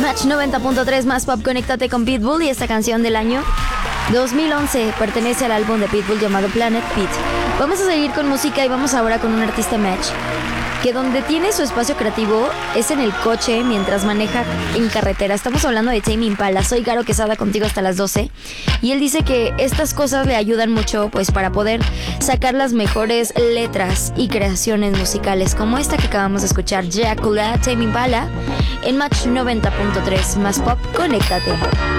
Match 90.3 más pop, conéctate con Pitbull, y esta canción del año 2011 pertenece al álbum de Pitbull llamado Planet Pit. Vamos a seguir con música y vamos ahora con un artista Match que donde tiene su espacio creativo es en el coche mientras maneja en carretera. Estamos hablando de Tame Impala. Soy Caro Quesada, contigo hasta las 12. Y él dice que estas cosas le ayudan mucho pues para poder sacar las mejores letras y creaciones musicales, como esta que acabamos de escuchar, Dracula, Tame Impala, en Match 90.3 más pop, conéctate.